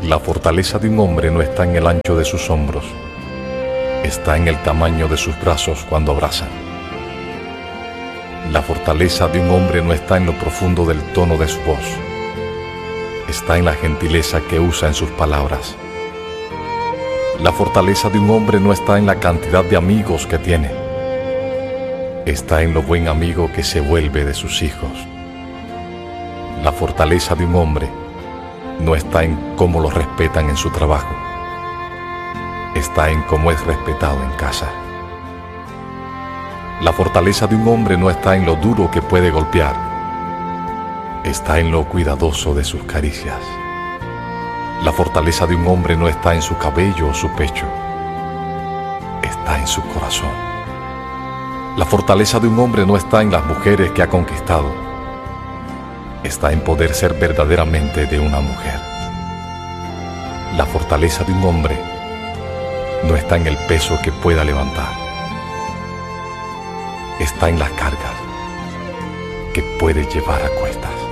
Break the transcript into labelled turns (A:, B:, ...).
A: La fortaleza de un hombre no está en el ancho de sus hombros, está en el tamaño de sus brazos cuando abrazan. La fortaleza de un hombre no está en lo profundo del tono de su voz, está en la gentileza que usa en sus palabras. La fortaleza de un hombre no está en la cantidad de amigos que tiene, está en lo buen amigo que se vuelve de sus hijos. La fortaleza de un hombre no está en cómo lo respetan en su trabajo, está en cómo es respetado en casa. La fortaleza de un hombre no está en lo duro que puede golpear, está en lo cuidadoso de sus caricias. La fortaleza de un hombre no está en su cabello o su pecho, está en su corazón. La fortaleza de un hombre no está en las mujeres que ha conquistado, está en poder ser verdaderamente de una mujer. La fortaleza de un hombre no está en el peso que pueda levantar, está en las cargas que puede llevar a cuestas.